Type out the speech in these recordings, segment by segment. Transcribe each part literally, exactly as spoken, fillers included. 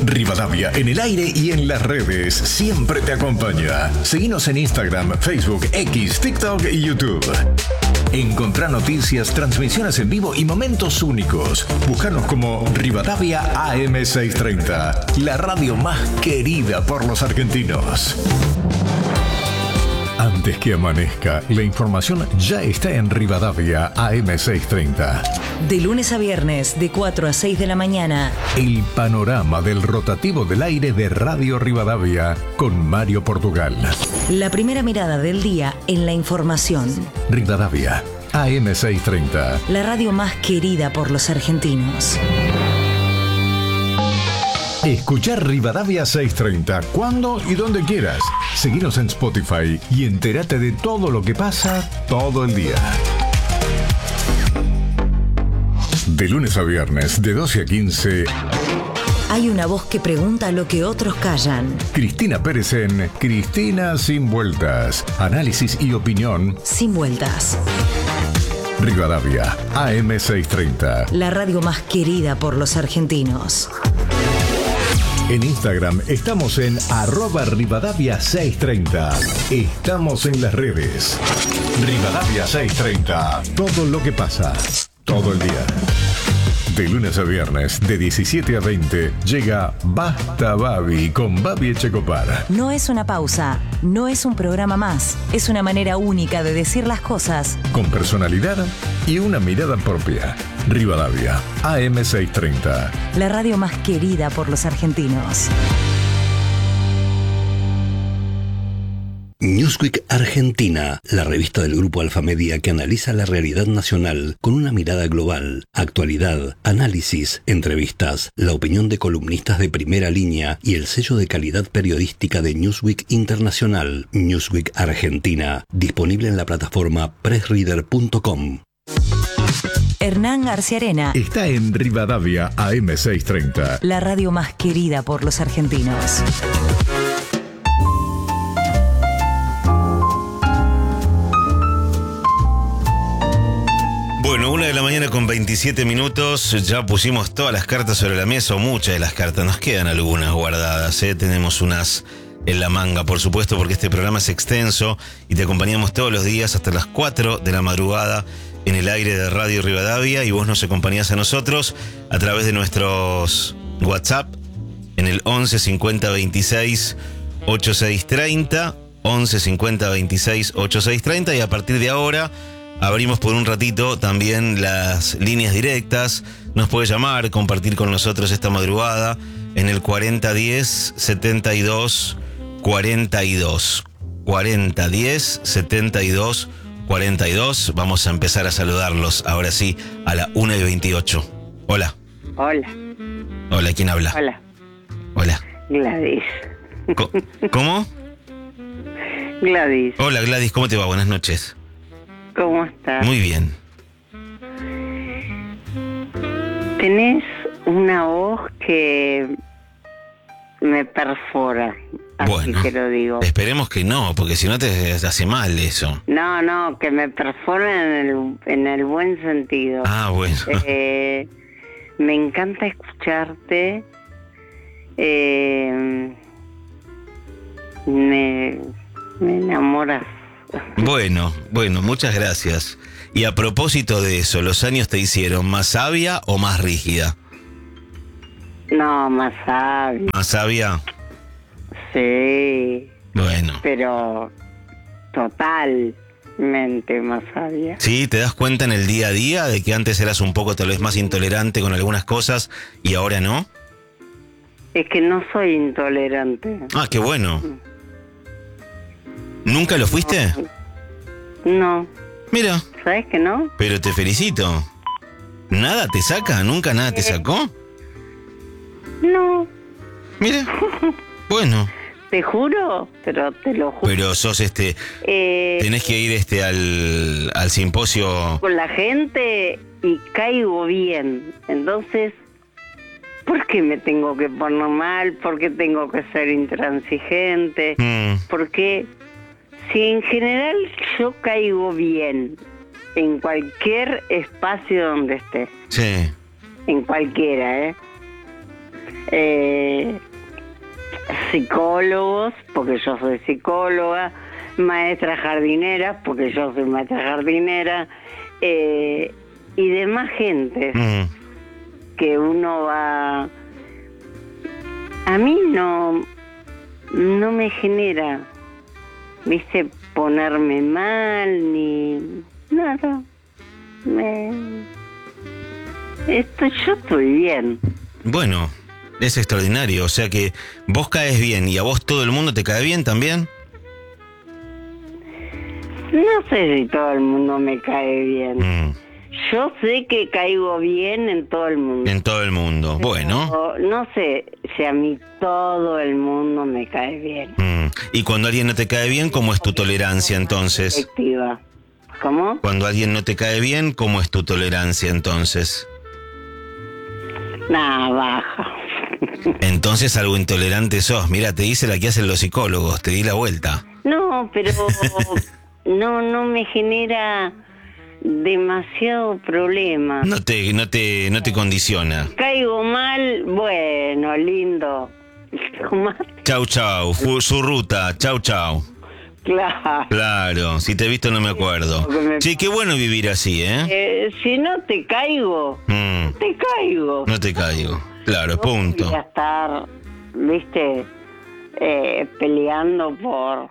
Rivadavia en el aire y en las redes siempre te acompaña. Seguinos en Instagram, Facebook, X, TikTok y YouTube. Encontrá noticias, transmisiones en vivo y momentos únicos. Búscanos como Rivadavia A M seiscientos treinta, la radio más querida por los argentinos. Antes que amanezca, la información ya está en Rivadavia A M seiscientos treinta. De lunes a viernes, de cuatro a seis de la mañana. El panorama del rotativo del aire de Radio Rivadavia con Mario Portugal. La primera mirada del día en la información. Rivadavia A M seiscientos treinta. La radio más querida por los argentinos. Escuchar Rivadavia seiscientos treinta cuando y donde quieras. Seguinos en Spotify y entérate de todo lo que pasa todo el día. De lunes a viernes, de doce a quince. Hay una voz que pregunta lo que otros callan. Cristina Pérez en Cristina Sin Vueltas. Análisis y opinión Sin vueltas. Rivadavia A M seiscientos treinta. La radio más querida por los argentinos. En Instagram estamos en arroba Rivadavia seiscientos treinta. Estamos en las redes. Rivadavia seiscientos treinta. Todo lo que pasa, todo el día. De lunes a viernes, de diecisiete a veinte, llega Basta Babi con Babi Echecopar. No es una pausa, no es un programa más. Es una manera única de decir las cosas. Con personalidad y una mirada propia. Rivadavia A M seiscientos treinta. La radio más querida por los argentinos. Newsweek Argentina, la revista del Grupo Alfamedia que analiza la realidad nacional con una mirada global, actualidad, análisis, entrevistas, la opinión de columnistas de primera línea y el sello de calidad periodística de Newsweek Internacional. Newsweek Argentina, disponible en la plataforma pressreader punto com. Hernán García Arena está en Rivadavia A M seiscientos treinta. La radio más querida por los argentinos. Bueno, una de la mañana con veintisiete minutos, ya pusimos todas las cartas sobre la mesa, o muchas de las cartas, nos quedan algunas guardadas, ¿eh? Tenemos unas en la manga, por supuesto, porque este programa es extenso y te acompañamos todos los días hasta las cuatro de la madrugada en el aire de Radio Rivadavia, y vos nos acompañás a nosotros a través de nuestros WhatsApp en el once cincuenta veintiséis ochenta y seis treinta, once cincuenta veintiséis ochenta y seis treinta, y a partir de ahora abrimos por un ratito también las líneas directas. Nos puede llamar, compartir con nosotros esta madrugada en el cuarenta diez setenta y dos cuarenta y dos. cuarenta diez setenta y dos cuarenta y dos. Vamos a empezar a saludarlos ahora sí a la una y veintiocho. Hola. Hola. Hola, ¿quién habla? Hola. Hola. Gladys. Co- ¿Cómo? Gladys. Hola, Gladys, ¿cómo te va? Buenas noches. ¿Cómo estás? Muy bien. Tenés una voz que me perfora, así Bueno, te lo digo. Esperemos que no, porque si no te hace mal eso. No, no, que me perfora en el, en el buen sentido. Ah, bueno. Eh, me encanta escucharte. Eh, me, me enamoras. Bueno, bueno, muchas gracias. Y a propósito de eso, ¿los años te hicieron más sabia o más rígida? No, más sabia. ¿Más sabia? Sí. Bueno. Pero totalmente más sabia. ¿Sí? ¿Te das cuenta en el día a día de que antes eras un poco tal vez más intolerante con algunas cosas y ahora no? Es que no soy intolerante. Ah, qué bueno. ¿Nunca lo fuiste? No. Mira. ¿Sabes que no? Pero te felicito. ¿Nada te saca? ¿Nunca nada te sacó? No. Mira. Bueno. Te juro, pero te lo juro. Pero sos este... Eh, tenés que ir este al, al simposio... Con la gente y caigo bien. Entonces, ¿por qué me tengo que poner mal? ¿Por qué tengo que ser intransigente? Mm. ¿Por qué? Si en general yo caigo bien en cualquier espacio donde esté. Sí. En cualquiera, ¿eh? eh, psicólogos, porque yo soy psicóloga, maestras jardineras, porque yo soy maestra jardinera, eh, y demás gente Mm. que uno va... A mí no, no me genera, viste, ponerme mal, ni nada. Me... Esto, yo estoy bien. Bueno, es extraordinario. O sea que vos caes bien y a vos todo el mundo te cae bien también. No sé si todo el mundo me cae bien. Mm. Yo sé que caigo bien en todo el mundo. En todo el mundo. Bueno. Pero no sé si a mí todo el mundo me cae bien. Mm. Y cuando alguien no te cae bien, ¿cómo es tu tolerancia entonces? Efectiva. ¿Cómo? Cuando alguien no te cae bien, ¿cómo es tu tolerancia entonces? Nah, baja. Entonces algo intolerante sos. Mira, te hice la que hacen los psicólogos, te di la vuelta. No, pero no, no me genera demasiado problema. No te, no te, no te condiciona. Caigo mal, bueno, lindo. Chau, chau. Fu- su ruta. Chau, chau. Claro. Claro, si te he visto no me acuerdo. Sí, qué bueno vivir así, ¿eh? Eh, si no te caigo, Mm, te caigo. no te caigo. Claro, punto. Voy a estar, viste, eh, peleando por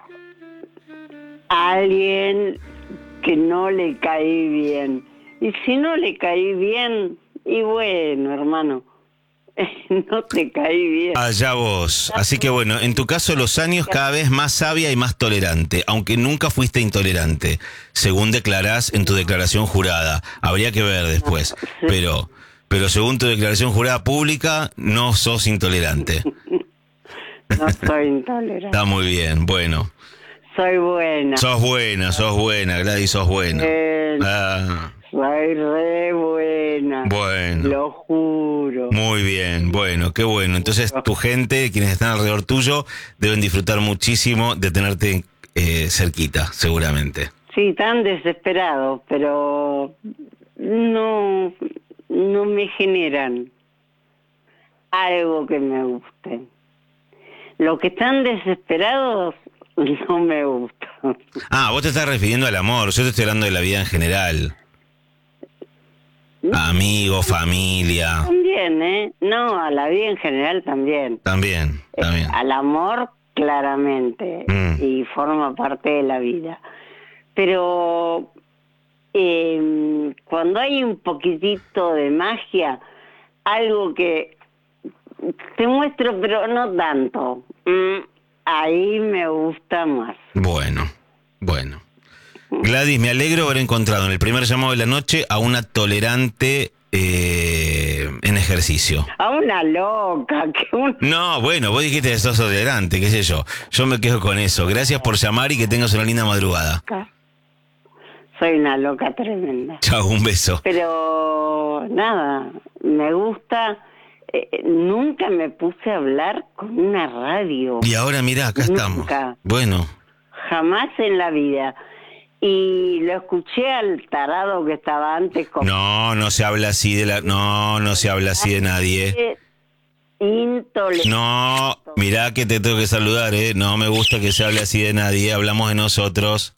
alguien que no le caí bien. Y si no le caí bien, y bueno, hermano, no te caí bien. Allá vos. Así que bueno, en tu caso los años cada vez más sabia y más tolerante, aunque nunca fuiste intolerante, según declarás en tu declaración jurada. Habría que ver después. Pero, pero según tu declaración jurada pública, no sos intolerante. No soy intolerante. Está muy bien, bueno. Soy buena. Sos buena, sos buena, Gladys, sos buena. Eh, Ah, soy re buena. bueno. Lo juro. Muy bien, bueno, qué bueno. Entonces tu gente, quienes están alrededor tuyo, deben disfrutar muchísimo de tenerte eh, cerquita, seguramente. Sí, tan desesperado, pero no, no me generan algo que me guste. Los que están desesperados no me gustan. Ah, vos te estás refiriendo al amor, yo te estoy hablando de la vida en general. Amigos, familia. También, ¿eh? No, a la vida en general también. También, también. Eh, al amor, claramente, Mm. y forma parte de la vida. Pero eh, cuando hay un poquitito de magia, algo que te muestro, pero no tanto, mm, ahí me gusta más. Bueno, bueno. Gladys, me alegro haber encontrado en el primer llamado de la noche a una tolerante eh, en ejercicio. A una loca, que un... No, bueno, vos dijiste que sos tolerante, qué sé yo. Yo me quedo con eso. Gracias por llamar y que tengas una linda madrugada. Soy una loca tremenda. Chao, un beso. Pero nada, me gusta. Eh, nunca me puse a hablar con una radio. Y ahora mira, acá estamos. Nunca. Bueno, Jamás en la vida. Y lo escuché al tarado que estaba antes con... no, no se habla así de la... No, no se habla así de nadie. Intolerante. No, mirá que te tengo que saludar, ¿eh? No me gusta que se hable así de nadie. Hablamos de nosotros.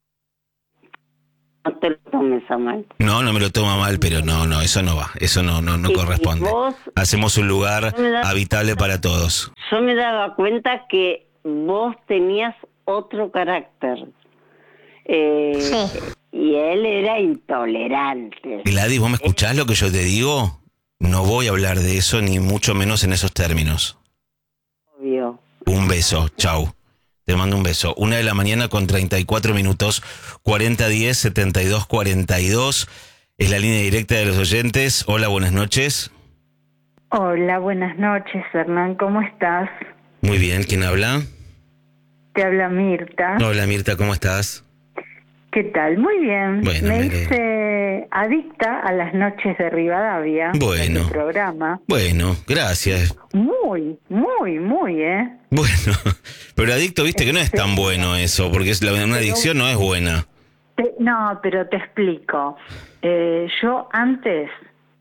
No te lo tomes a mal. No, no me lo toma mal, pero no, no, eso no va. Eso no, no, no Y- corresponde. y vos- Hacemos un lugar me das- habitable para todos. Yo me daba cuenta que vos tenías otro carácter. Eh, y él era intolerante. Gladys, ¿vos me escuchás lo que yo te digo? No voy a hablar de eso, ni mucho menos en esos términos. Obvio. Un beso, chau. Te mando un beso. Una de la mañana con treinta y cuatro minutos, cuarenta diez setenta y dos cuarenta y dos. Es la línea directa de los oyentes. Hola, buenas noches. Hola, buenas noches, Hernán, ¿cómo estás? Muy bien, ¿quién habla? Te habla Mirta. Hola, Mirta, ¿cómo estás? ¿Qué tal? Muy bien. Bueno, me me hice adicta a las noches de Rivadavia. Bueno. El programa. Bueno, gracias. Muy, muy, muy, ¿eh? Bueno, pero adicto, viste que no es tan bueno eso, porque es la, una adicción no es buena. Te- no, pero te explico. Eh, yo antes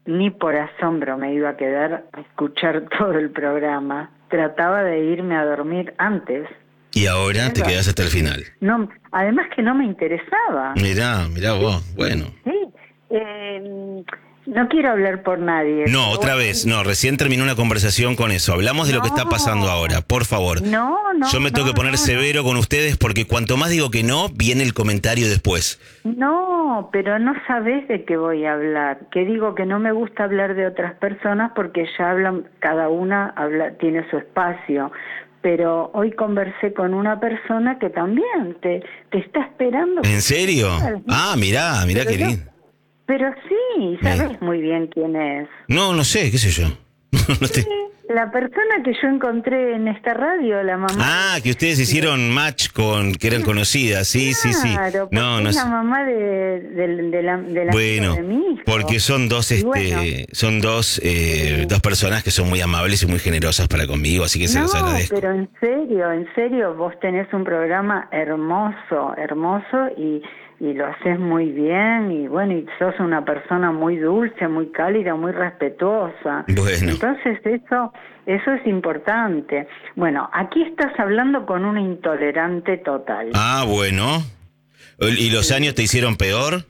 ni por asombro me iba a quedar a escuchar todo el programa. Trataba de irme a dormir antes. Y ahora te quedás hasta el final. No, además que no me interesaba. Mirá, mirá vos, bueno. Sí, eh, no quiero hablar por nadie. No, otra Vos- vez, no, recién terminó una conversación con eso. Hablamos de lo que está No. pasando ahora, por favor. No, no, Yo me tengo no, que poner no, severo con ustedes porque cuanto más digo que no, viene el comentario después. No, pero no sabés de qué voy a hablar. Que digo que no me gusta hablar de otras personas porque ya hablan, cada una habla, tiene su espacio. Pero hoy conversé con una persona que también te, te está esperando. ¿En serio? Ah, mirá, mirá Pero qué yo- lindo. Pero sí, sabes muy bien quién es. No, no sé, qué sé yo. No te- Sí, la persona que yo encontré en esta radio, la mamá. Ah, que ustedes hicieron match con, que eran conocidas, sí, sí, sí. Claro, No, porque no es sé. la mamá de, de, de la, de la Bueno, de mi hijo. porque son dos, Y este, bueno, son dos, eh, dos personas que son muy amables y muy generosas para conmigo, así que se no, los agradezco. pero en serio, en serio, vos tenés un programa hermoso, hermoso y, y lo haces muy bien y bueno, y sos una persona muy dulce, muy cálida, muy respetuosa. Bueno. Entonces eso, eso es importante. Bueno, aquí estás hablando con una intolerante total. Ah, bueno. ¿Y los años te hicieron peor?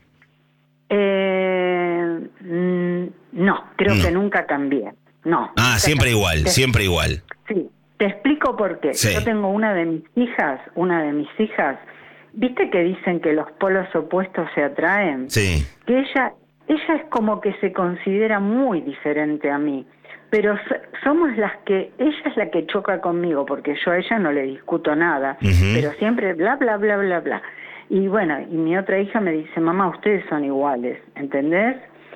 Eh, mm, no, creo No. que nunca cambié. No. Ah, nunca siempre cambié. igual, Te- siempre igual. Sí, te explico por qué. Sí. Yo tengo una de mis hijas, una de mis hijas, ¿viste que dicen que los polos opuestos se atraen? Sí. Que ella, ella es como que se considera muy diferente a mí, pero so- somos las que, ella es la que choca conmigo, porque yo a ella no le discuto nada, Ujú. pero siempre bla, bla, bla, bla, bla. Y bueno, y mi otra hija me dice, mamá, ustedes son iguales, ¿entendés?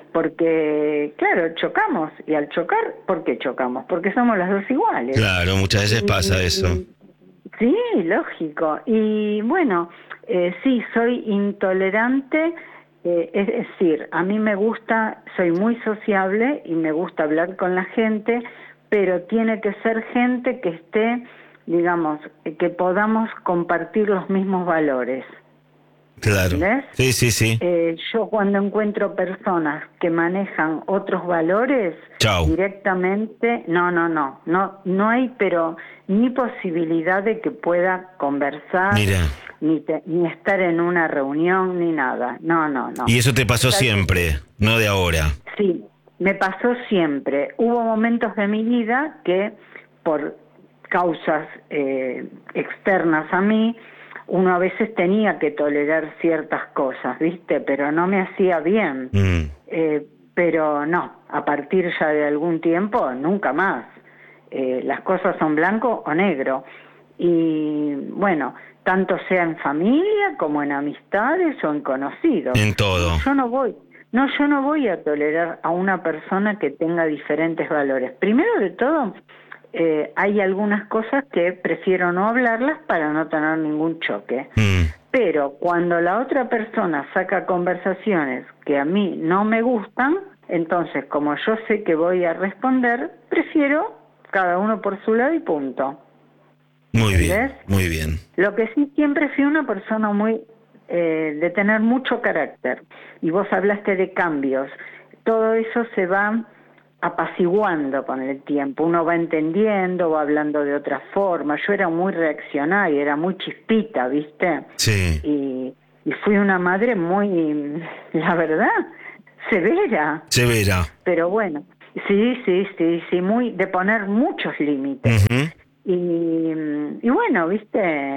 Porque, claro, chocamos, y al chocar, ¿por qué chocamos? Porque somos las dos iguales. Claro, muchas veces pasa Y- eso. Sí, lógico. Y bueno, eh, sí, soy intolerante, eh, es decir, a mí me gusta, soy muy sociable y me gusta hablar con la gente, pero tiene que ser gente que esté, digamos, eh, que podamos compartir los mismos valores. Claro. ¿Entendés? Sí, sí, sí. Eh, yo cuando encuentro personas que manejan otros valores, Chau. directamente, no, no, no, no, no hay, pero ni posibilidad de que pueda conversar, Mira. ni, te- ni estar en una reunión, ni nada, no, no, no. Y eso te pasó Tal- siempre, no de ahora. Sí, me pasó siempre. Hubo momentos de mi vida que por causas eh, externas a mí, uno a veces tenía que tolerar ciertas cosas, ¿viste? Pero no me hacía bien. Mm. Eh, pero no, a partir ya de algún tiempo, nunca más. Eh, las cosas son blanco o negro. Y bueno, tanto sea en familia como en amistades o en conocidos. En todo. Yo no voy, no, yo no voy a tolerar a una persona que tenga diferentes valores. Primero de todo, eh, hay algunas cosas que prefiero no hablarlas para no tener ningún choque. Mm. Pero cuando la otra persona saca conversaciones que a mí no me gustan, entonces como yo sé que voy a responder, prefiero cada uno por su lado y punto. Muy bien, ¿Entendés? muy bien. Lo que sí siempre fui una persona muy eh, de tener mucho carácter. Y vos hablaste de cambios. Todo eso se va apaciguando con el tiempo. Uno va entendiendo, va hablando de otra forma. Yo era muy reaccionaria, era muy chispita, ¿viste? Sí. Y, y fui una madre muy, la verdad, severa. Severa. Pero bueno, sí, sí, sí, sí, muy de poner muchos límites. Ujú. Y, y bueno, viste,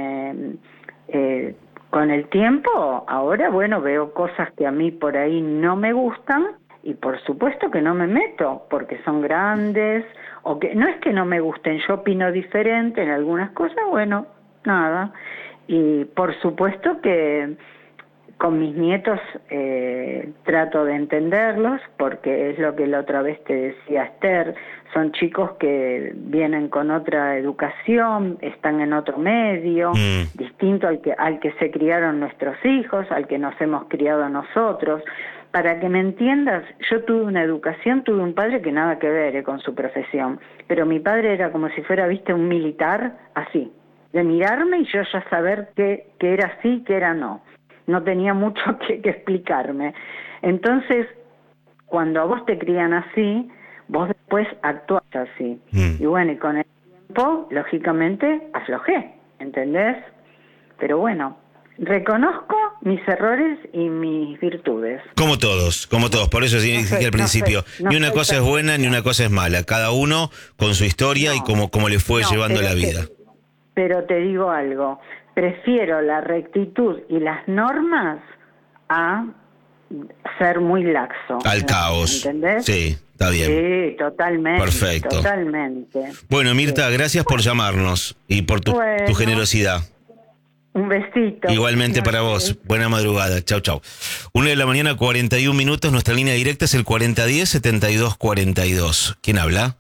eh, con el tiempo, ahora, bueno, veo cosas que a mí por ahí no me gustan y por supuesto que no me meto, porque son grandes, o que no es que no me gusten, yo opino diferente en algunas cosas, bueno, nada. Y por supuesto que con mis nietos eh, trato de entenderlos, porque es lo que la otra vez te decía Esther, son chicos que vienen con otra educación, están en otro medio, Mm. distinto al que, al que se criaron nuestros hijos, al que nos hemos criado nosotros. Para que me entiendas, yo tuve una educación, tuve un padre que nada que ver eh, con su profesión, pero mi padre era como si fuera, viste, un militar, así, de mirarme y yo ya saber qué, qué era sí, qué era no. No tenía mucho que, que explicarme. Entonces, cuando a vos te crían así, vos después actuás así. Mm. Y bueno, y con el tiempo, lógicamente, aflojé, ¿entendés? Pero bueno, reconozco mis errores y mis virtudes. Como todos, como todos. Por eso sí No dije soy- al principio, no soy- no ni una soy cosa es buena ni una cosa es mala. Cada uno con su historia No. y como, como le fue No, llevando pero la te- vida. Pero te digo algo, prefiero la rectitud y las normas a ser muy laxo. Al caos. ¿Entendés? Sí, está bien. Sí, totalmente. Perfecto. Totalmente. Bueno, Mirta, gracias por llamarnos y por tu, Bueno. tu generosidad. Un besito. Igualmente para vos. Buena madrugada. Chau, chau. Una de la mañana, cuarenta y un minutos. Nuestra línea directa es el cuarenta diez, setenta y dos cuarenta y dos. ¿Quién habla?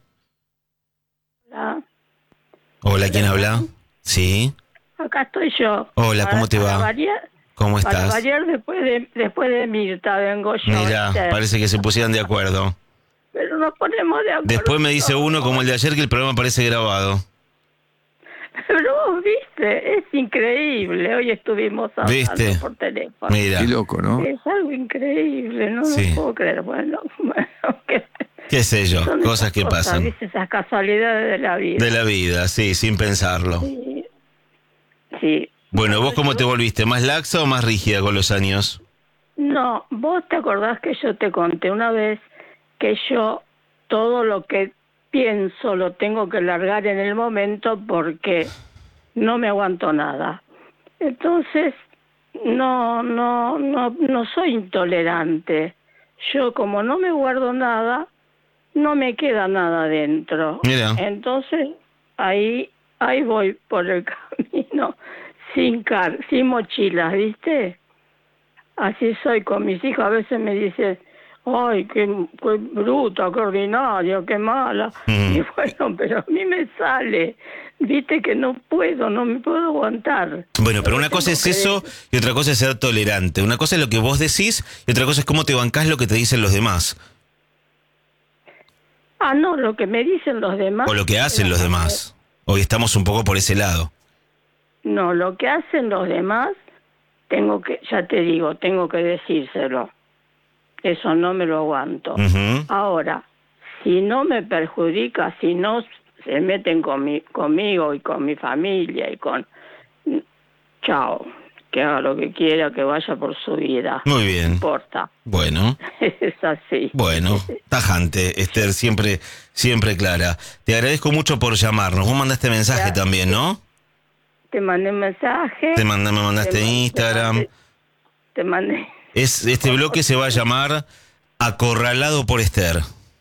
Hola, Hola, ¿quién habla? Sí. acá estoy yo. Hola, ¿cómo Para- te va? para variar- ¿Cómo Para estás? variar después de, después de Mirta vengo yo. Mira, ¿viste? parece que se pusieron de acuerdo. Pero nos ponemos de acuerdo. Después me dice uno, como el de ayer, que el programa parece grabado. Pero vos viste, es increíble. Hoy estuvimos hablando ¿Viste? por teléfono. Mira, Qué loco, ¿no? Es algo increíble, no Sí. lo puedo creer. Bueno, bueno, que qué sé yo, son cosas esas que pasan. ¿viste? Esas casualidades de la vida. De la vida, sí, sin pensarlo. Sí. Sí. Bueno, ¿vos cómo te volviste? ¿Más laxa o más rígida con los años? No, vos te acordás que yo te conté una vez que yo todo lo que pienso lo tengo que largar en el momento porque no me aguanto nada. Entonces, no, no, no, no soy intolerante. Yo como no me guardo nada, no me queda nada dentro. Mira. Entonces, ahí, ahí voy por el camino sin car, sin mochilas, ¿viste? Así soy con mis hijos. A veces me dicen, ay, qué, qué bruta, qué ordinaria, qué mala. Mm. Y bueno, pero a mí me sale. Viste que no puedo, no me puedo aguantar. Bueno, pero una cosa es eso y otra cosa es ser tolerante. Una cosa es lo que vos decís y otra cosa es cómo te bancás lo que te dicen los demás. Ah, no, lo que me dicen los demás. O lo que hacen los demás. Hoy estamos un poco por ese lado. No, lo que hacen los demás, tengo que, ya te digo, tengo que decírselo. Eso no me lo aguanto. Ujú. Ahora, si no me perjudica, si no se meten con mi, conmigo y con mi familia y con... Chao, que haga lo que quiera, que vaya por su vida. Muy No bien. importa. Bueno, Es así. bueno, tajante, Esther, siempre, siempre clara. Te agradezco mucho por llamarnos. Vos mandaste mensaje Ya. también, ¿no? Te mandé un mensaje. Te mandé, me mandaste Te en mandé- Instagram. Te mandé... Es, este bloque se va a llamar Acorralado por Esther.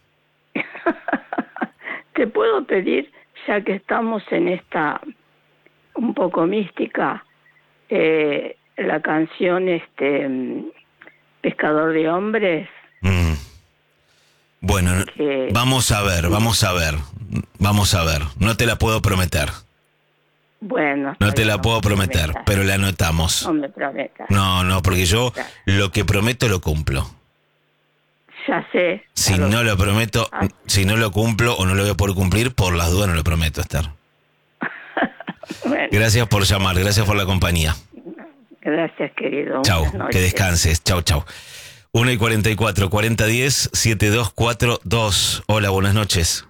Te puedo pedir, ya que estamos en esta un poco mística, eh, la canción este mm, Pescador de Hombres. Mm. Bueno, Que- vamos a ver, vamos a ver, vamos a ver. No te la puedo prometer, Bueno, no te la no puedo me prometer, prometas, pero la anotamos. no me prometas. No, no, porque yo lo que prometo lo cumplo. Ya sé. Si ya no lo prometo, Ah. si no lo cumplo o no lo voy a poder cumplir, por las dudas no lo prometo, Esther. Bueno, Gracias por llamar, gracias por la compañía. gracias, querido. Chau, Buenas que noches. descanses. Chau, chau. una y cuarenta y cuatro, cuarenta diez, setenta y dos cuarenta y dos. Hola, buenas noches.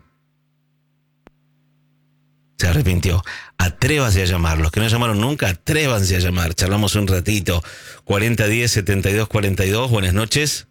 Se arrepintió. Atrévase a llamar. Los que no llamaron nunca, atrévanse a llamar. Charlamos un ratito. cuarenta diez, setenta y dos cuarenta y dos. Buenas noches.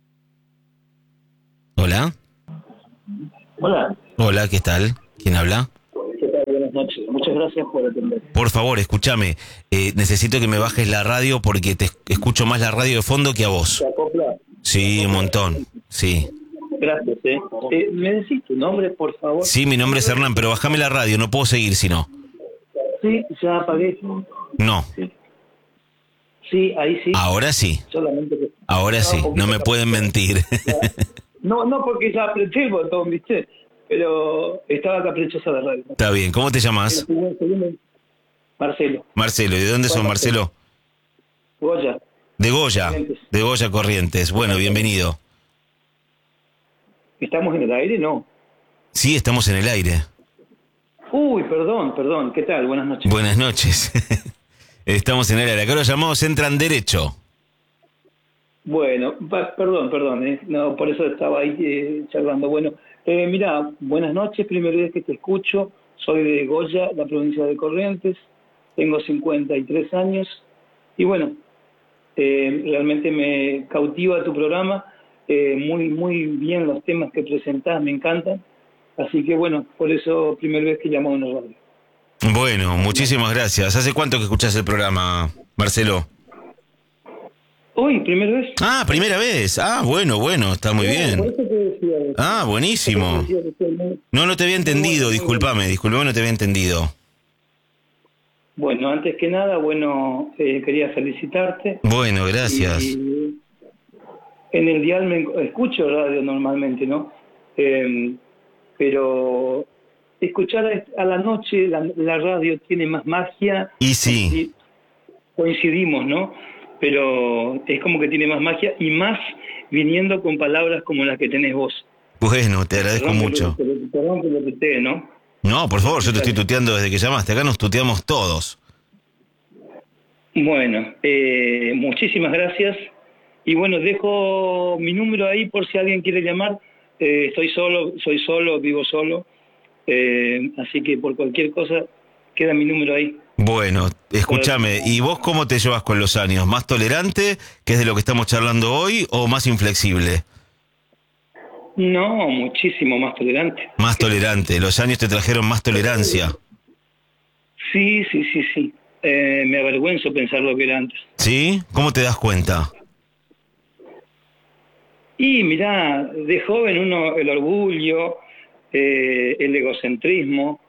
Hola. Hola, Hola, ¿qué tal? ¿Quién habla? ¿qué tal? Buenas noches. Muchas gracias por atender. Por favor, escúchame. Eh, necesito que me bajes la radio porque te escucho más la radio de fondo que a vos. ¿Se acopla? Sí, un montón. Sí. Gracias, ¿eh? eh. ¿Me decís tu nombre, por favor? Sí, mi nombre es Hernán, pero bajame la radio, no puedo seguir si no. Sí, ya apagué. No, Sí, sí ahí sí. ahora sí, Solamente que... ahora estaba sí, un no poquito me pueden mentir. No, no, porque ya apreté el botón, ¿viste? Pero estaba caprichosa la radio. Está bien, ¿cómo te llamas? Un segundo. Marcelo, Marcelo, ¿y de dónde sos, Marcelo? Goya. De Goya, de Goya Corrientes. Bueno, bienvenido. ¿Estamos en el aire? No. Sí, estamos en el aire. Uy, perdón, perdón. ¿Qué tal? Buenas noches. Buenas noches. Estamos en el aire. Acá los llamados entran derecho. Bueno, pa- perdón, perdón, eh, no, por eso estaba ahí eh, charlando. Bueno, eh, mira, buenas noches, primera vez que te escucho, soy de Goya, la provincia de Corrientes, tengo cincuenta y tres años y bueno, eh, realmente me cautiva tu programa, eh, muy, muy bien los temas que presentás, me encantan, así que bueno, por eso primera vez que llamo a una radio. Bueno, muchísimas gracias. ¿Hace cuánto que escuchás el programa, Marcelo? Hoy, primera vez. Ah, primera vez. Ah, bueno, bueno, está muy Por bien. eso te decía eso. Ah, buenísimo. Por eso te decía que estoy muy- No, no te había entendido, Muy discúlpame, discúlpame, no te había entendido. Bueno, antes que nada, bueno, eh, quería felicitarte. Bueno, gracias. Y en el dial me escucho radio normalmente, ¿no? Eh, pero escuchar a la noche la, la radio tiene más magia. Y sí. Coincidimos, ¿no? Pero es como que tiene más magia y más viniendo con palabras como las que tenés vos. Bueno, te agradezco Perdón que mucho. lo- que- Perdón que lo tuteé, ¿no? No, por favor, yo te estoy tuteando desde que llamaste. Acá nos tuteamos todos. Bueno, eh, muchísimas gracias. Y bueno, dejo mi número ahí por si alguien quiere llamar. Eh, estoy solo, soy solo, vivo solo. Eh, así que por cualquier cosa, queda mi número ahí. Bueno, escúchame, ¿y vos cómo te llevas con los años? ¿Más tolerante, que es de lo que estamos charlando hoy, o más inflexible? No, muchísimo más tolerante. Más tolerante. Los años te trajeron más tolerancia. Sí, sí, sí, sí. Eh, me avergüenzo pensar lo que era antes. ¿Sí? ¿Cómo te das cuenta? Y mirá, de joven uno, el orgullo, eh, el egocentrismo,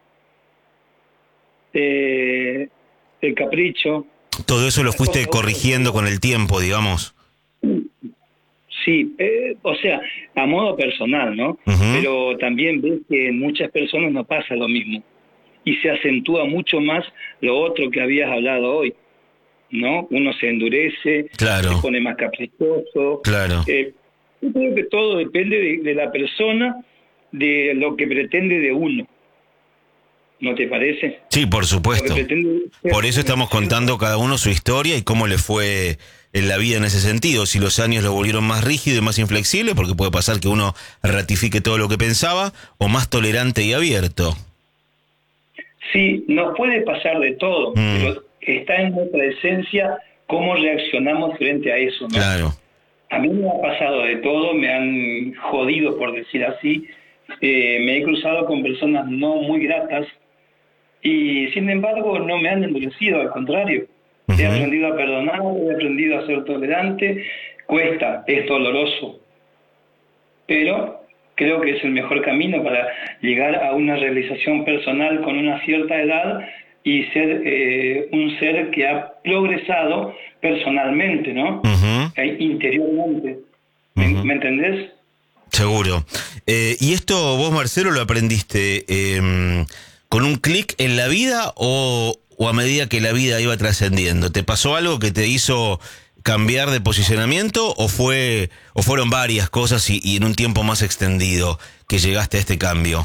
eh, el capricho. Todo eso lo fuiste corrigiendo con el tiempo, digamos. Sí, eh, o sea, a modo personal, ¿no? Ujú. Pero también ves que en muchas personas no pasa lo mismo. Y se acentúa mucho más lo otro que habías hablado hoy, ¿no? Uno se endurece, Claro. se pone más caprichoso. Claro. Eh, yo creo que todo depende de, de la persona, de lo que pretende de uno. ¿No te parece? Sí, por supuesto. Lo que pretende- Por eso estamos contando cada uno su historia y cómo le fue en la vida en ese sentido. Si los años lo volvieron más rígido y más inflexible, porque puede pasar que uno ratifique todo lo que pensaba, o más tolerante y abierto. Sí, nos puede pasar de todo, Mm. pero está en nuestra esencia cómo reaccionamos frente a eso, ¿no? Claro. A mí me ha pasado de todo, me han jodido, por decir así. Eh, me he cruzado con personas no muy gratas y, sin embargo, no me han endurecido, al contrario. He Ujú. aprendido a perdonar, he aprendido a ser tolerante. Cuesta, es doloroso, pero creo que es el mejor camino para llegar a una realización personal con una cierta edad y ser eh, un ser que ha progresado personalmente, ¿no? Ujú. Eh, interiormente. ¿Me, Ujú. ¿me entendés? Seguro. Eh, ¿Y esto vos, Marcelo, lo aprendiste eh, con un clic en la vida o, o a medida que la vida iba trascendiendo? ¿Te pasó algo que te hizo cambiar de posicionamiento o fue o fueron varias cosas y, y en un tiempo más extendido que llegaste a este cambio?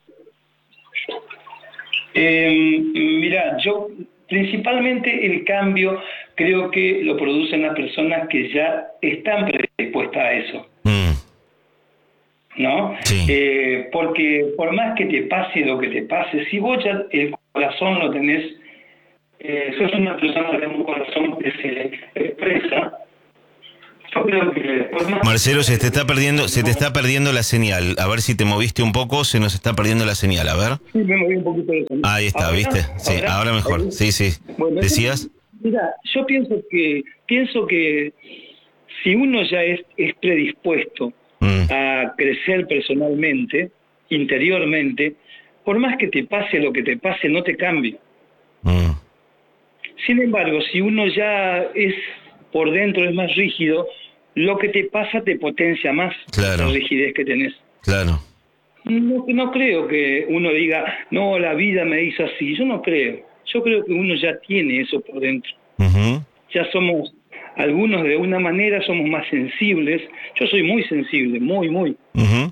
Eh, mira, yo principalmente el cambio creo que lo producen las personas que ya están predispuestas a eso, Mm, ¿no? Sí. Eh, porque por más que te pase lo que te pase, si vos ya el corazón lo tenés, eh, sos una persona de un corazón que se expresa, yo creo que por más... Marcelo, se te está perdiendo, se te está perdiendo la señal. A ver si te moviste un poco, se nos está perdiendo la señal. A ver. Sí, me moví un poquito de eso. Ahí está, ¿Ahora? ¿viste? Sí, ¿Ahora? ahora mejor. ¿Ahí? Sí, sí. Bueno, ¿Decías? Mira, yo pienso que pienso que si uno ya es, es predispuesto Mm, a crecer personalmente, interiormente, por más que te pase lo que te pase, no te cambia. mm. Sin embargo, si uno ya es por dentro es más rígido, lo que te pasa te potencia más Claro. la rigidez que tenés. Claro. No, no creo que uno diga, no, la vida me hizo así. Yo no creo. Yo creo que uno ya tiene eso por dentro. Ujú. Ya somos, algunos de una manera somos más sensibles. Yo soy muy sensible, muy, muy. Ujú.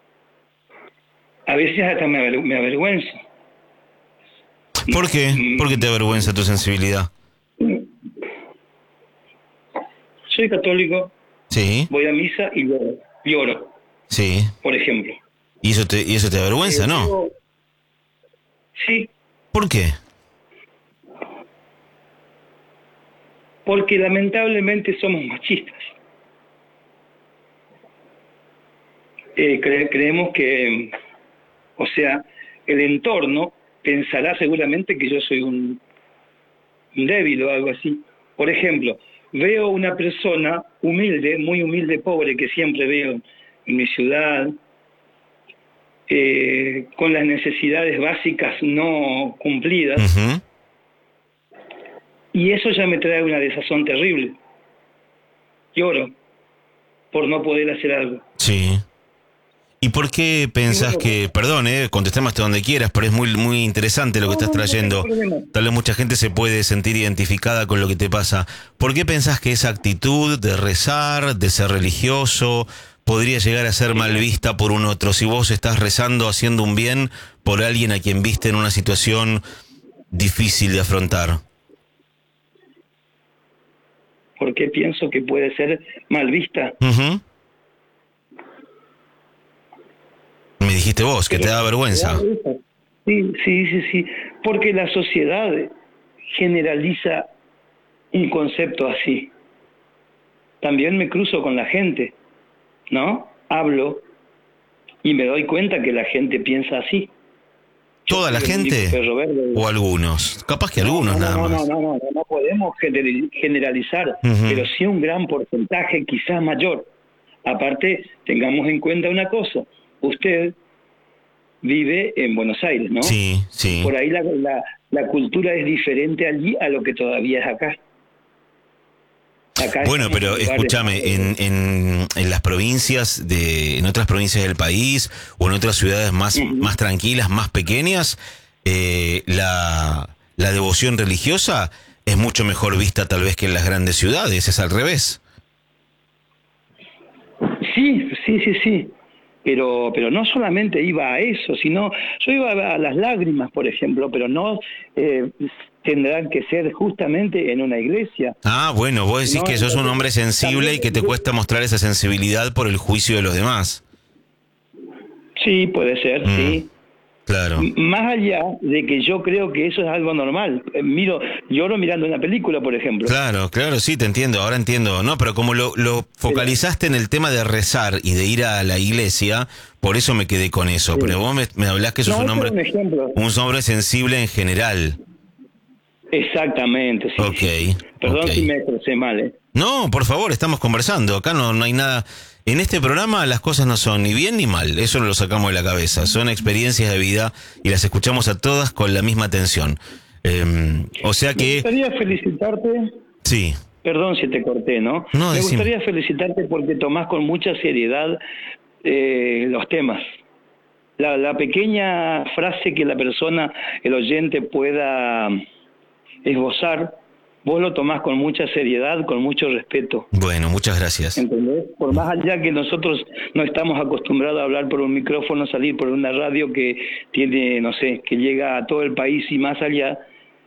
A veces hasta me, aver- me avergüenzo. ¿Por qué? Mm, ¿Por qué te avergüenza tu sensibilidad? soy católico, Sí, voy a misa y lloro, lloro, sí. por ejemplo. ¿Y eso te, y eso te avergüenza, Eh, no? yo- Sí, ¿Por qué? porque lamentablemente somos machistas. Eh, cre- creemos que, o sea, el entorno pensará seguramente que yo soy un, un débil o algo así. Por ejemplo, veo una persona humilde, muy humilde, pobre, que siempre veo en mi ciudad, eh, con las necesidades básicas no cumplidas, Ujú. y eso ya me trae una desazón terrible. Lloro por no poder hacer algo. Sí. ¿Y por qué pensás bueno, que, perdón, eh, contestame hasta donde quieras, pero es muy, muy interesante lo que No, estás no, no trayendo? tengo problema. Tal vez mucha gente se puede sentir identificada con lo que te pasa. ¿Por qué pensás que esa actitud de rezar, de ser religioso, podría llegar a ser mal vista por un otro? Si vos estás rezando, haciendo un bien por alguien a quien viste en una situación difícil de afrontar. ¿Por qué pienso que puede ser mal vista? Ujú. Me dijiste vos, que te da vergüenza. Sí, sí, sí, sí, porque la sociedad generaliza un concepto así. También me cruzo con la gente, ¿no? Hablo y me doy cuenta que la gente piensa así. Yo ¿Toda la soy el único gente? perro verde. ¿O algunos? Capaz que No, algunos no, nada no, más. No, no, no, no, no podemos gener- generalizar, Ujú. pero sí un gran porcentaje, quizás mayor. Aparte, tengamos en cuenta una cosa, usted vive en Buenos Aires, ¿no? Sí, sí. Por ahí la, la, la cultura es diferente allí a lo que todavía es acá. Acá Bueno, estamos pero en lugares- escúchame, en, en, en las provincias, de, en otras provincias del país o en otras ciudades más, Ujú. más tranquilas, más pequeñas, eh, la, la devoción religiosa es mucho mejor vista tal vez que en las grandes ciudades, es al revés. Sí, sí, sí, sí. Pero, pero no solamente iba a eso, sino yo iba a las lágrimas, por ejemplo, pero no eh, tendrán que ser justamente en una iglesia. Ah, bueno, vos decís No, que sos un entonces, hombre sensible y que te también- cuesta mostrar esa sensibilidad por el juicio de los demás. Sí, puede ser, Mm. sí. Claro. M- Más allá de que yo creo que eso es algo normal. Eh, Miro, lloro mirando una película, por ejemplo. Claro, claro, sí, te entiendo, ahora entiendo. No, pero como lo, lo focalizaste en el tema de rezar y de ir a la iglesia, por eso me quedé con eso. Sí. Pero vos me, me hablás que sos No, un ese hombre, es un ejemplo. un hombre sensible en general. Exactamente, sí. Ok, sí. Perdón ok. si me expresé mal, ¿eh? No, por favor, estamos conversando. Acá no, no hay nada. En este programa las cosas no son ni bien ni mal. Eso no lo sacamos de la cabeza. Son experiencias de vida y las escuchamos a todas con la misma atención. Eh, o sea Me que, gustaría felicitarte. sí. Perdón si te corté, ¿no? No, Me decime. gustaría felicitarte porque tomás con mucha seriedad eh, los temas. La, la pequeña frase que la persona, el oyente, pueda esbozar, vos lo tomás con mucha seriedad, con mucho respeto. Bueno, muchas gracias. ¿Entendés? Por más allá que nosotros no estamos acostumbrados a hablar por un micrófono, salir por una radio que tiene, no sé, que llega a todo el país y más allá,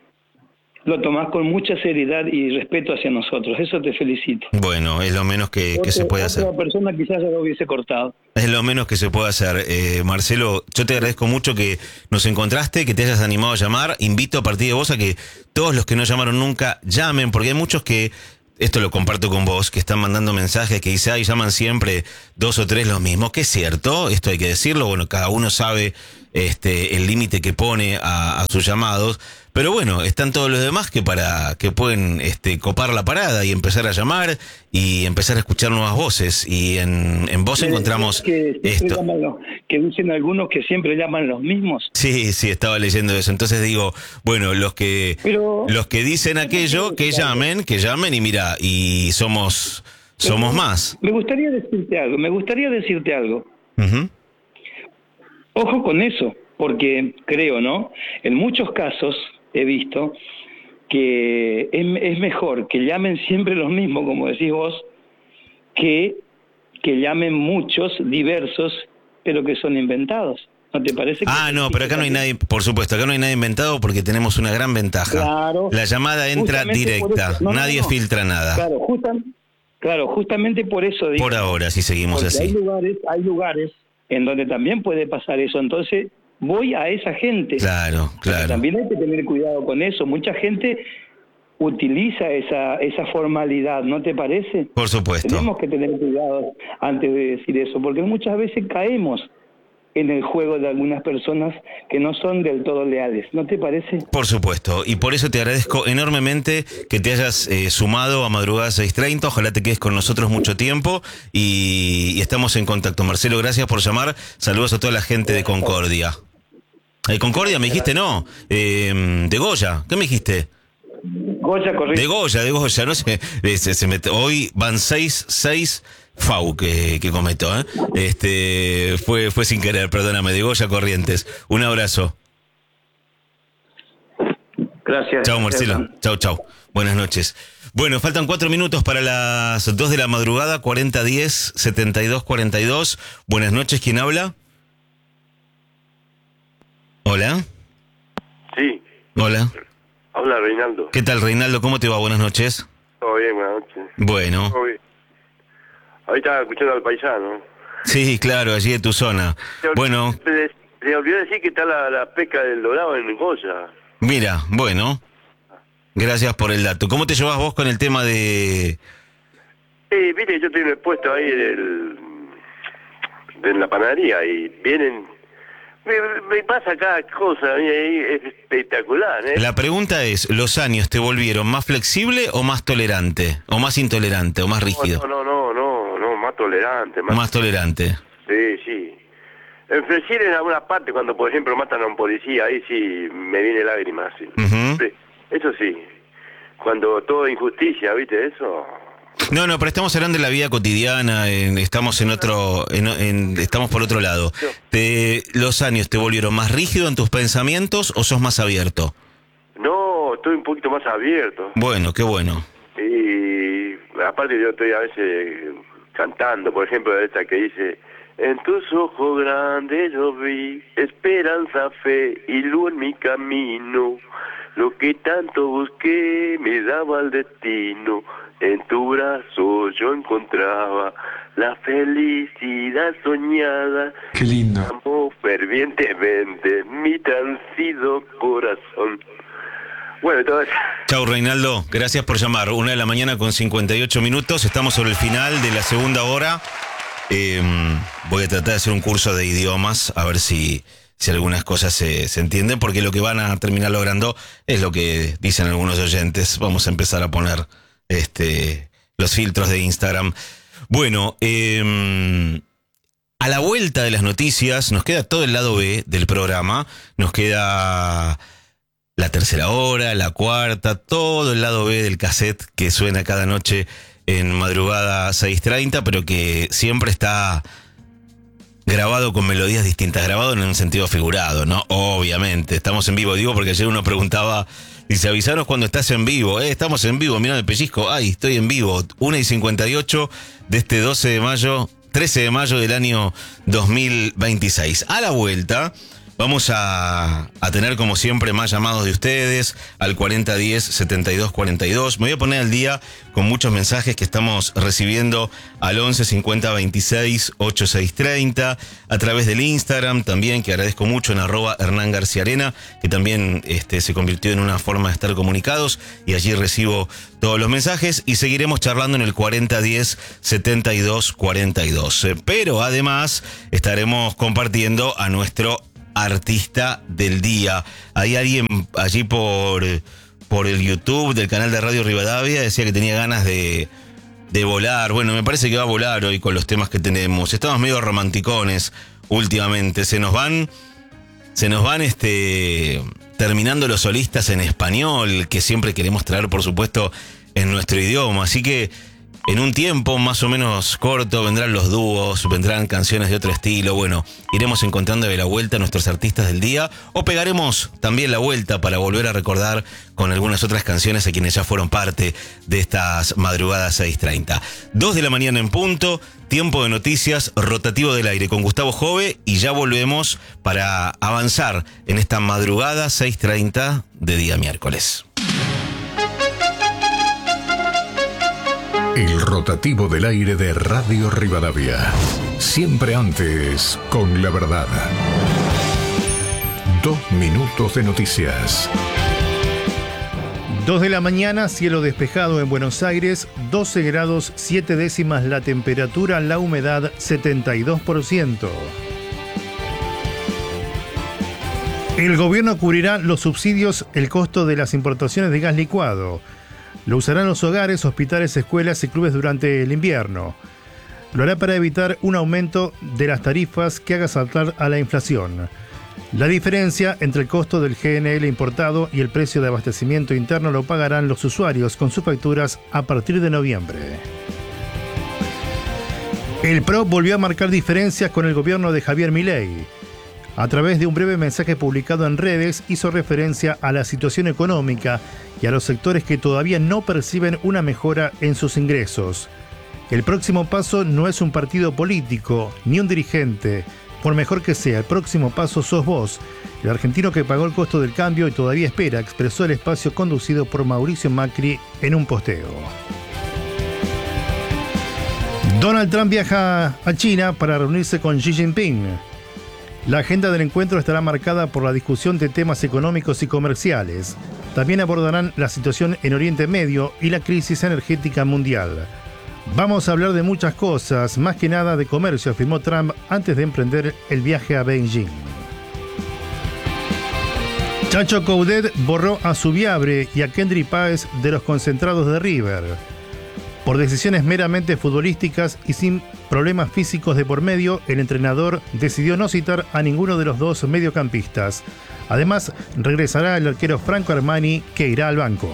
lo tomás con mucha seriedad y respeto hacia nosotros. Eso te felicito. Bueno, es lo menos que, que se puede hacer. Otra persona quizás ya lo hubiese cortado. Es lo menos que se puede hacer. Eh, Marcelo, yo te agradezco mucho que nos encontraste, que te hayas animado a llamar. Invito a partir de vos a que todos los que no llamaron nunca llamen, porque hay muchos que, esto lo comparto con vos, que están mandando mensajes que dicen, ay, llaman siempre dos o tres los mismos, que es cierto, esto hay que decirlo, bueno, cada uno sabe este el límite que pone a, a sus llamados, pero bueno, están todos los demás que para que pueden este copar la parada y empezar a llamar y empezar a escuchar nuevas voces, y en, en vos encontramos que, siempre esto. llaman los- que dicen algunos que siempre llaman los mismos. Sí, sí, estaba leyendo eso. Entonces digo, bueno, los que Pero- los que dicen aquello, que llamen, que llamen y mira, y somos somos más. Me gustaría decirte algo, me gustaría decirte algo. Ujú. Ojo con eso, porque creo, ¿no? En muchos casos he visto que es, es mejor que llamen siempre los mismos, como decís vos, que que llamen muchos, diversos, pero que son inventados. ¿No te parece? que Ah, no, pero acá no hay nadie, por supuesto, acá no hay nadie inventado porque tenemos una gran ventaja. Claro. La llamada entra Justamente por directa, eso. No, no, nadie no. filtra nada. Claro, justam- Claro, justamente por eso digo. Por ahora, si seguimos Porque así. Hay lugares, hay lugares en donde también puede pasar eso, entonces voy a esa gente. Claro, claro. También hay que tener cuidado con eso. Mucha gente utiliza esa esa formalidad, ¿no te parece? Por supuesto. Tenemos que tener cuidado antes de decir eso, porque muchas veces caemos en el juego de algunas personas que no son del todo leales, ¿no te parece? Por supuesto, y por eso te agradezco enormemente que te hayas eh, sumado a Madrugada seis treinta, ojalá te quedes con nosotros mucho tiempo y, y estamos en contacto. Marcelo, gracias por llamar, saludos a toda la gente de Concordia. ¿De Concordia me dijiste no? Eh, de Goya, ¿qué me dijiste? Goya, correcto. De Goya, de Goya, no sé, se, se mete, hoy van seis, seis... Fau que, que cometo, ¿eh? Este, fue, fue sin querer, perdóname, de Goya Corrientes. Un abrazo. Gracias. Chao, Marcelo. Chao, chao. Buenas noches. Bueno, faltan cuatro minutos para las dos de la madrugada, cuarenta diez, setenta y dos cuarenta y dos. Buenas noches, ¿quién habla? Hola. Sí. Hola. Habla Reinaldo. ¿Qué tal, Reinaldo? ¿Cómo te va? Buenas noches. Todo bien, buenas noches. Bueno. Todo bien. Ahorita escuchando al paisano. Sí, claro, allí de tu zona. Bueno. Se, se olvidó decir que está la, la pesca del dorado en Goya. Mira, bueno. Gracias por el dato. ¿Cómo te llevas vos con el tema de...? Sí, viste, yo tengo el puesto ahí del, de la panadería y vienen... Me, me pasa cada cosa, y ahí es espectacular, ¿eh? La pregunta es, ¿los años te volvieron más flexible o más tolerante? ¿O más intolerante o más rígido? No, no, no, no, no, más tolerante. Más, más tolerante. Sí, sí. Enfrecir en alguna parte, cuando por ejemplo matan a un policía, ahí sí me viene lágrimas. Sí. Uh-huh. Sí, eso sí. Cuando todo injusticia, ¿viste eso? No, no, pero estamos hablando de la vida cotidiana, en, estamos en otro, en, en, estamos por otro lado. Te, ¿Los años te volvieron más rígido en tus pensamientos o sos más abierto? No, estoy un poquito más abierto. Bueno, qué bueno. Y aparte yo estoy a veces cantando, por ejemplo, esta que dice: en tus ojos grandes yo vi esperanza, fe y luz en mi camino. Lo que tanto busqué me daba el destino. En tu brazo yo encontraba la felicidad soñada. Qué lindo. Amo fervientemente mi transido corazón. Bueno, todo eso. Chau, Reinaldo, gracias por llamar. Una de la mañana con cincuenta y ocho minutos. Estamos sobre el final de la segunda hora. Eh, voy a tratar de hacer un curso de idiomas, a ver si, si algunas cosas se, se entienden, porque lo que van a terminar logrando es lo que dicen algunos oyentes. Vamos a empezar a poner este los filtros de Instagram. Bueno, eh, a la vuelta de las noticias nos queda todo el lado B del programa. Nos queda la tercera hora, la cuarta, todo el lado B del cassette que suena cada noche en Madrugada seis treinta, pero que siempre está grabado con melodías distintas, grabado en un sentido figurado, ¿no? Obviamente, estamos en vivo, digo, porque ayer uno preguntaba, dice, avisaros cuando estás en vivo. Eh, estamos en vivo, mirá el pellizco, ay, estoy en vivo. una y cincuenta y ocho de este doce de mayo, trece de mayo del año dos mil veintiséis. A la vuelta vamos a, a tener, como siempre, más llamados de ustedes al cuarenta diez, setenta y dos cuarenta y dos. Me voy a poner al día con muchos mensajes que estamos recibiendo al once cincuenta veintiséis ochenta y seis treinta, a través del Instagram también, que agradezco mucho, en arroba Hernán García Arena, que también este, se convirtió en una forma de estar comunicados, y allí recibo todos los mensajes, y seguiremos charlando en el cuarenta diez, setenta y dos cuarenta y dos. Pero además estaremos compartiendo a nuestro artista del día. Hay alguien allí por, por el YouTube del canal de Radio Rivadavia, decía que tenía ganas de, de volar. Bueno, me parece que va a volar hoy con los temas que tenemos. Estamos medio romanticones últimamente. Se nos van, se nos van este, terminando los solistas en español, que siempre queremos traer, por supuesto, en nuestro idioma. Así que en un tiempo más o menos corto vendrán los dúos, vendrán canciones de otro estilo. Bueno, iremos encontrando de la vuelta a nuestros artistas del día, o pegaremos también la vuelta para volver a recordar con algunas otras canciones a quienes ya fueron parte de estas Madrugadas seis treinta. dos de la mañana en punto, tiempo de noticias, rotativo del aire con Gustavo Jove, y ya volvemos para avanzar en esta Madrugada seis treinta de día miércoles. El rotativo del aire de Radio Rivadavia. Siempre antes, con la verdad. Dos minutos de noticias. Dos de la mañana, cielo despejado en Buenos Aires, doce grados siete décimas la temperatura, la humedad setenta y dos por ciento. El gobierno cubrirá los subsidios, el costo de las importaciones de gas licuado. Lo usarán los hogares, hospitales, escuelas y clubes durante el invierno. Lo hará para evitar un aumento de las tarifas que haga saltar a la inflación. La diferencia entre el costo del G N L importado y el precio de abastecimiento interno lo pagarán los usuarios con sus facturas a partir de noviembre. El P R O volvió a marcar diferencias con el gobierno de Javier Milei. A través de un breve mensaje publicado en redes, hizo referencia a la situación económica y a los sectores que todavía no perciben una mejora en sus ingresos. El próximo paso no es un partido político, ni un dirigente. Por mejor que sea, el próximo paso sos vos, el argentino que pagó el costo del cambio y todavía espera, expresó el espacio conducido por Mauricio Macri en un posteo. Donald Trump viaja a China para reunirse con Xi Jinping. La agenda del encuentro estará marcada por la discusión de temas económicos y comerciales. También abordarán la situación en Oriente Medio y la crisis energética mundial. Vamos a hablar de muchas cosas, más que nada de comercio, afirmó Trump antes de emprender el viaje a Beijing. Chacho Coudet borró a Subiabre y a Kendry Páez de los concentrados de River. Por decisiones meramente futbolísticas y sin problemas físicos de por medio, el entrenador decidió no citar a ninguno de los dos mediocampistas. Además, regresará el arquero Franco Armani, que irá al banco.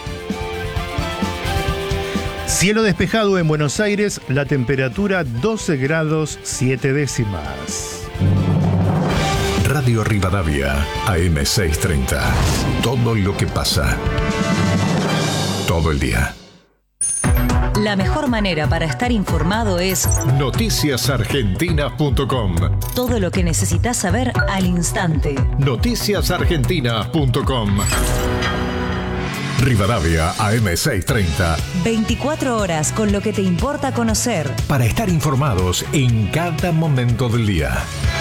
Cielo despejado en Buenos Aires, la temperatura doce grados siete décimas. Radio Rivadavia, A M seiscientos treinta. Todo lo que pasa. Todo el día. La mejor manera para estar informado es noticias argentinas punto com. Todo lo que necesitas saber al instante. noticias argentinas punto com. Rivadavia, A M seiscientos treinta. veinticuatro horas con lo que te importa conocer. Para estar informados en cada momento del día.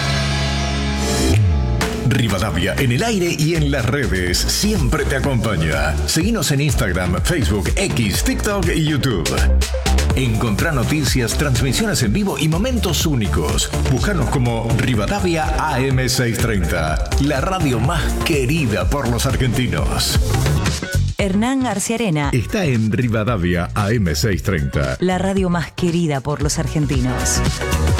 Rivadavia en el aire y en las redes siempre te acompaña. Seguinos en Instagram, Facebook, X, TikTok y YouTube. Encontrá noticias, transmisiones en vivo y momentos únicos. Búscanos como Rivadavia A M seiscientos treinta, la radio más querida por los argentinos. Hernán Arciarena está en Rivadavia A M seiscientos treinta, la radio más querida por los argentinos.